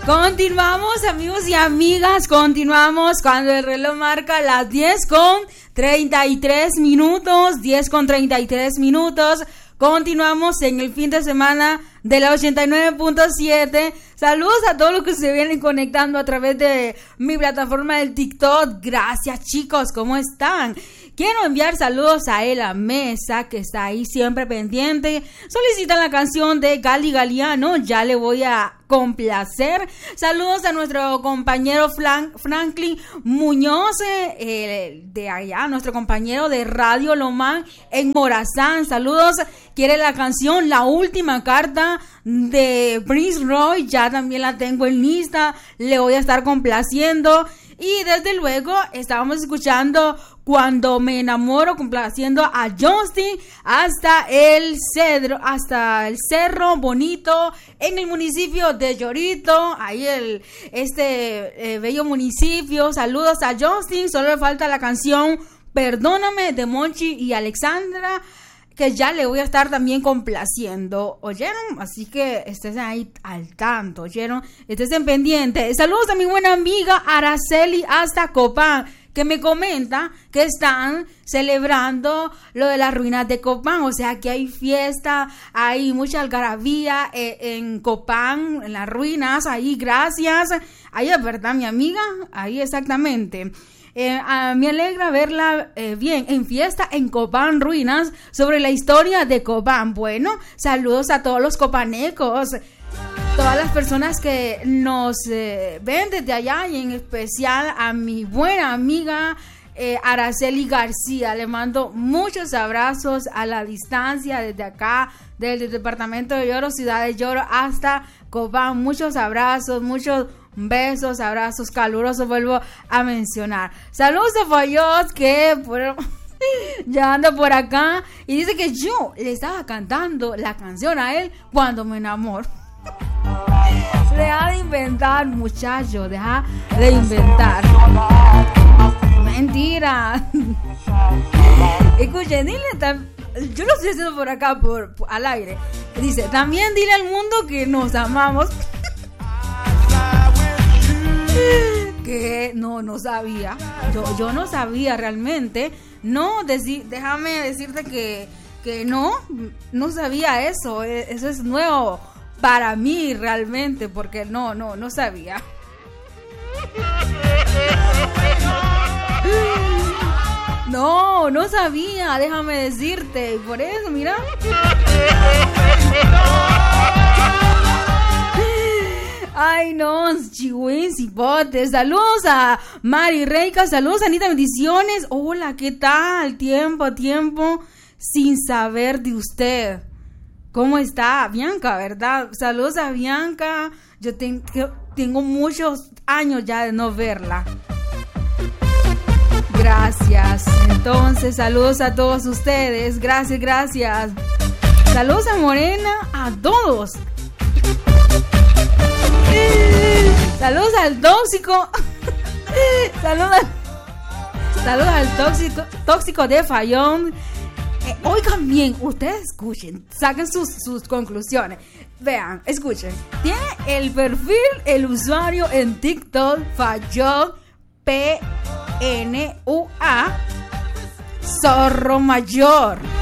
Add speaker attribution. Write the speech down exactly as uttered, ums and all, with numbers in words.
Speaker 1: Continuamos, amigos y amigas, continuamos cuando el reloj marca las diez con treinta y tres minutos, diez con treinta y tres minutos. Continuamos en el fin de semana de la ochenta y nueve punto siete. Saludos a todos los que se vienen conectando a través de mi plataforma del TikTok. Gracias, chicos, ¿cómo están? Quiero enviar saludos a Ela Mesa, que está ahí siempre pendiente. Solicitan la canción de Gali Galiano, ya le voy a complacer. Saludos a nuestro compañero Flan- Franklin Muñoz, eh, de allá, nuestro compañero de Radio Lomán en Morazán. Saludos, quiere la canción La Última Carta de Prince Roy, ya también la tengo en lista, le voy a estar complaciendo. Y desde luego estábamos escuchando Cuando Me Enamoro, complaciendo a Justin hasta el cedro, hasta el Cerro Bonito en el municipio de Llorito, ahí el este eh, bello municipio. Saludos a Justin, solo le falta la canción Perdóname de Monchi y Alexandra, que ya le voy a estar también complaciendo, ¿oyeron? Así que estén ahí al tanto, ¿oyeron? Estén pendientes. Saludos a mi buena amiga Araceli hasta Copán, que me comenta que están celebrando lo de las ruinas de Copán, o sea que hay fiesta, hay mucha algarabía eh, en Copán, en las ruinas, ahí, gracias. Ahí es verdad, mi amiga, ahí exactamente. Eh, a, me alegra verla eh, bien en fiesta en Copán Ruinas, sobre la historia de Copán. Bueno, saludos a todos los copanecos, todas las personas que nos eh, ven desde allá, y en especial a mi buena amiga eh, Araceli García. Le mando muchos abrazos a la distancia desde acá, desde el departamento de Lloro, ciudad de Lloro hasta Copán. Muchos abrazos, muchos besos, abrazos calurosos, vuelvo a mencionar. Saludos a Fayos, que por, ya anda por acá y dice que yo le estaba cantando la canción a él Cuando Me Enamoro. Deja de inventar, muchacho, deja de inventar. Mentira. Escuchen, dile, yo lo estoy haciendo por acá, por, por al aire. Dice, también dile al mundo que nos amamos. Que no, no sabía. Yo, yo no sabía realmente. No, deci- déjame decirte que, que no, no sabía eso. Eso es nuevo para mí realmente, porque no, no, no sabía. No, no sabía, déjame decirte. Y por eso, mira. Ay, no, chihuín, cipotes. Saludos a Mari Reika, saludos a Anita, bendiciones. Hola, ¿qué tal? Tiempo, tiempo sin saber de usted. ¿Cómo está? Bianca, ¿verdad? Saludos a Bianca. Yo ten- tengo muchos años ya de no verla. Gracias. Entonces, saludos a todos ustedes. Gracias, gracias. Saludos a Morena, a todos. Saludos al tóxico. Saludos, saludos al tóxico, tóxico de Fayón. Eh, oigan bien, ustedes escuchen, saquen sus, sus conclusiones. Vean, escuchen. Tiene el perfil, el usuario en TikTok, Fayón P N U A Zorro Mayor.